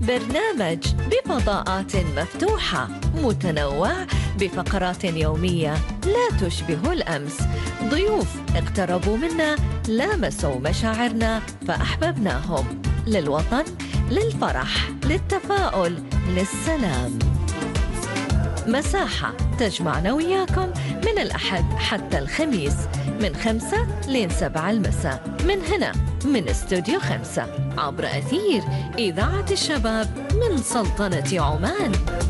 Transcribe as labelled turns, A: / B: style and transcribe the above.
A: برنامج بفضاءات مفتوحة متنوع بفقرات يومية لا تشبه الأمس. ضيوف اقتربوا منا، لامسوا مشاعرنا فأحببناهم. للوطن، للفرح، للتفاؤل، للسلام. مساحة تجمعنا وياكم من الأحد حتى الخميس من 5 ل 7 المساء، من هنا من استوديو 5 عبر أثير إذاعة الشباب من سلطنة عمان.